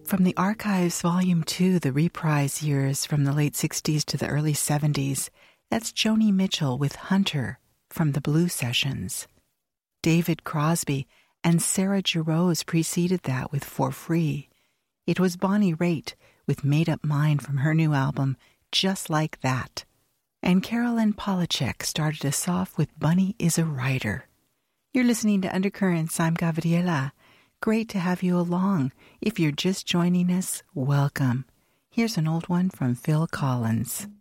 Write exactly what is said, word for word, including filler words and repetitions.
From the Archives, Volume two, the reprise years from the late sixties to the early seventies, that's Joni Mitchell with Hunter from the Blue Sessions. David Crosby and Sarah Jarosz preceded that with For Free. It was Bonnie Raitt with Made Up Mind from her new album, Just Like That. And Carolyn Polachek started us off with Bunny is a Writer. You're listening to Undercurrents. I'm Gabriela. Great to have you along. If you're just joining us, welcome. Here's an old one from Phil Collins.